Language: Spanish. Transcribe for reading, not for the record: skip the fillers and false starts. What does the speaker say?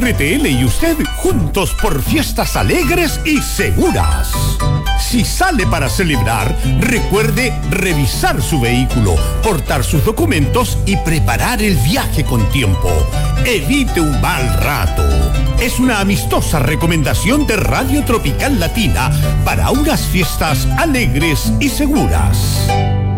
RTL y usted juntos por fiestas alegres y seguras. Si sale para celebrar, recuerde revisar su vehículo, portar sus documentos y preparar el viaje con tiempo. Evite un mal rato. Es una amistosa recomendación de Radio Tropical Latina para unas fiestas alegres y seguras.